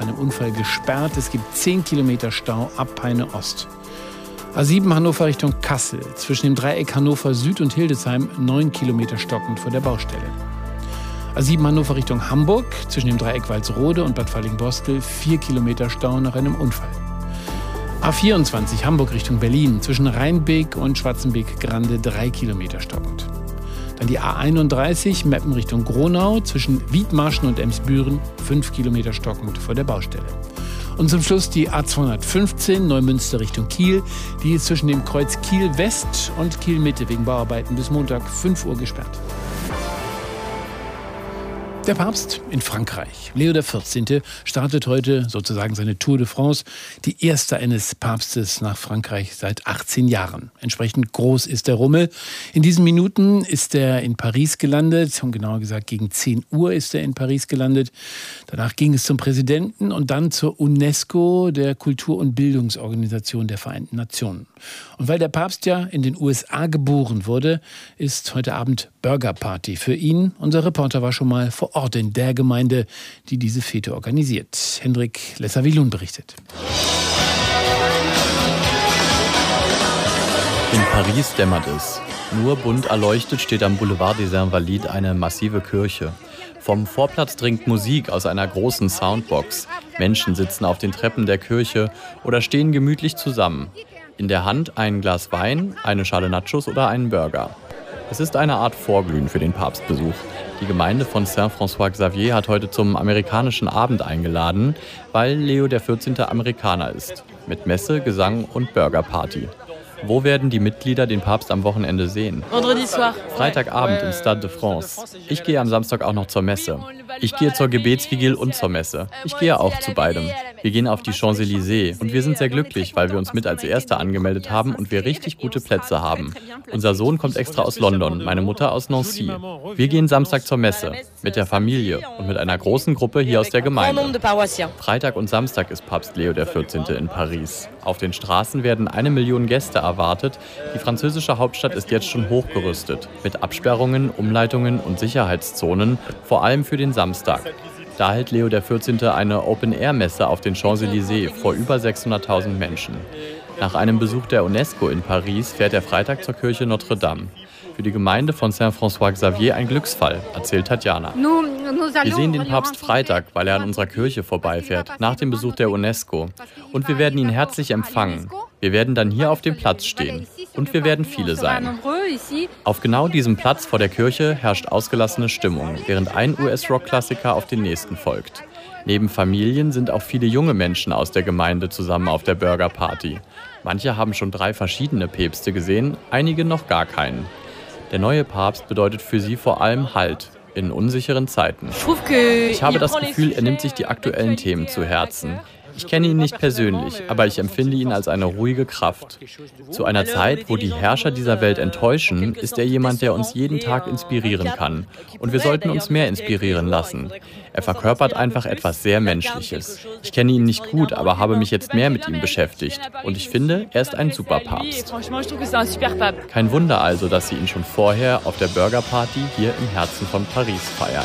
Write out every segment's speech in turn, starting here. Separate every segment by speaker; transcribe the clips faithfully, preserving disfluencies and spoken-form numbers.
Speaker 1: einem Unfall gesperrt. Es gibt zehn Kilometer Stau ab Peine Ost. A sieben Hannover Richtung Kassel. Zwischen dem Dreieck Hannover Süd und Hildesheim neun Kilometer stockend vor der Baustelle. A sieben Hannover Richtung Hamburg. Zwischen dem Dreieck Walsrode und Bad Fallingbostel vier Kilometer Stau nach einem Unfall. A vierundzwanzig Hamburg Richtung Berlin. Zwischen Rheinbeek und Schwarzenbeek-Grande drei Kilometer stockend. Dann die A einunddreißig Meppen Richtung Gronau. Zwischen Wiedmarschen und Emsbüren fünf Kilometer stockend vor der Baustelle. Und zum Schluss die A zweihundertfünfzehn Neumünster Richtung Kiel. Die ist zwischen dem Kreuz Kiel West und Kiel Mitte wegen Bauarbeiten bis Montag fünf Uhr gesperrt. Der Papst in Frankreich. Leo der vierzehnte. startet heute sozusagen seine Tour de France. Die erste eines Papstes nach Frankreich seit achtzehn Jahren. Entsprechend groß ist der Rummel. In diesen Minuten ist er in Paris gelandet. Und genauer gesagt, gegen zehn Uhr ist er in Paris gelandet. Danach ging es zum Präsidenten und dann zur UNESCO, der Kultur- und Bildungsorganisation der Vereinten Nationen. Und weil der Papst ja in den U S A geboren wurde, ist heute Abend Burger Party für ihn. Unser Reporter war schon mal vor Ort in der Gemeinde, die diese Fete organisiert. Hendrik Lesser-Wilun berichtet.
Speaker 2: In Paris dämmert es. Nur bunt erleuchtet steht am Boulevard des Invalides eine massive Kirche. Vom Vorplatz dringt Musik aus einer großen Soundbox. Menschen sitzen auf den Treppen der Kirche oder stehen gemütlich zusammen. In der Hand ein Glas Wein, eine Schale Nachos oder einen Burger. Es ist eine Art Vorglühen für den Papstbesuch. Die Gemeinde von Saint-François-Xavier hat heute zum amerikanischen Abend eingeladen, weil Leo der vierzehnte. Amerikaner ist. Mit Messe, Gesang und Burgerparty. Wo werden die Mitglieder den Papst am Wochenende sehen? Freitagabend im Stade de France. Ich gehe am Samstag auch noch zur Messe. Ich gehe zur Gebetsvigil und zur Messe. Ich gehe auch zu beidem. Wir gehen auf die Champs-Élysées und wir sind sehr glücklich, weil wir uns mit als Erste angemeldet haben und wir richtig gute Plätze haben. Unser Sohn kommt extra aus London, meine Mutter aus Nancy. Wir gehen Samstag zur Messe mit der Familie und mit einer großen Gruppe hier aus der Gemeinde. Freitag und Samstag ist Papst Leo der vierzehnte. in Paris. Auf den Straßen werden eine Million Gäste erwartet. Die französische Hauptstadt ist jetzt schon hochgerüstet. Mit Absperrungen, Umleitungen und Sicherheitszonen, vor allem für den Samstag. Da hält Leo der vierzehnte. eine Open-Air-Messe auf den Champs-Élysées vor über sechshunderttausend Menschen. Nach einem Besuch der UNESCO in Paris fährt er Freitag zur Kirche Notre Dame. Für die Gemeinde von Saint-François-Xavier ein Glücksfall, erzählt Tatjana. Wir sehen den Papst Freitag, weil er an unserer Kirche vorbeifährt, nach dem Besuch der UNESCO. Und wir werden ihn herzlich empfangen. Wir werden dann hier auf dem Platz stehen. Und wir werden viele sein. Auf genau diesem Platz vor der Kirche herrscht ausgelassene Stimmung, während ein U S-Rock-Klassiker auf den nächsten folgt. Neben Familien sind auch viele junge Menschen aus der Gemeinde zusammen auf der Burger-Party. Manche haben schon drei verschiedene Päpste gesehen, einige noch gar keinen. Der neue Papst bedeutet für sie vor allem Halt in unsicheren Zeiten. Ich habe das Gefühl, er nimmt sich die aktuellen Themen zu Herzen. Ich kenne ihn nicht persönlich, aber ich empfinde ihn als eine ruhige Kraft. Zu einer Zeit, wo die Herrscher dieser Welt enttäuschen, ist er jemand, der uns jeden Tag inspirieren kann. Und wir sollten uns mehr inspirieren lassen. Er verkörpert einfach etwas sehr Menschliches. Ich kenne ihn nicht gut, aber habe mich jetzt mehr mit ihm beschäftigt. Und ich finde, er ist ein super Papst. Kein Wunder also, dass sie ihn schon vorher auf der Burger-Party hier im Herzen von Paris feiern.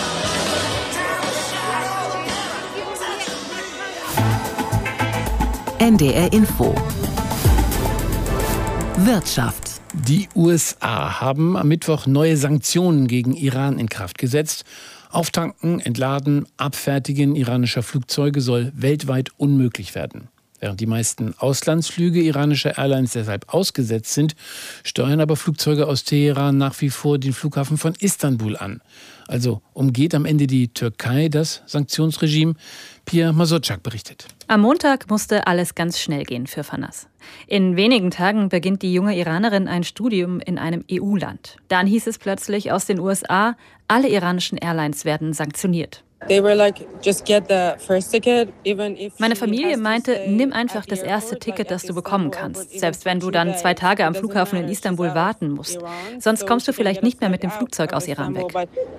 Speaker 3: N D R Info. Wirtschaft.
Speaker 1: Die U S A haben am Mittwoch neue Sanktionen gegen Iran in Kraft gesetzt. Auftanken, Entladen, Abfertigen iranischer Flugzeuge soll weltweit unmöglich werden. Während die meisten Auslandsflüge iranischer Airlines deshalb ausgesetzt sind, steuern aber Flugzeuge aus Teheran nach wie vor den Flughafen von Istanbul an. Also umgeht am Ende die Türkei das Sanktionsregime? Pia Masotschak berichtet.
Speaker 4: Am Montag musste alles ganz schnell gehen für Fanas. In wenigen Tagen beginnt die junge Iranerin ein Studium in einem E U-Land. Dann hieß es plötzlich aus den U S A, alle iranischen Airlines werden sanktioniert. Meine Familie meinte, nimm einfach das erste Ticket, das du bekommen kannst, selbst wenn du dann zwei Tage am Flughafen in Istanbul warten musst. Sonst kommst du vielleicht nicht mehr mit dem Flugzeug aus Iran weg.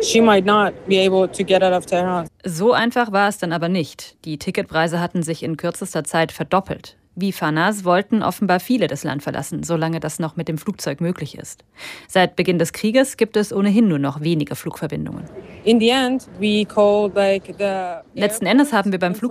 Speaker 4: So einfach war es dann aber nicht. Die Ticketpreise hatten sich in kürzester Zeit verdoppelt. Wie Fanas wollten offenbar viele das Land verlassen, solange das noch mit dem Flugzeug möglich ist. Seit Beginn des Krieges gibt es ohnehin nur noch wenige Flugverbindungen. Letzten Endes haben wir beim Flughafen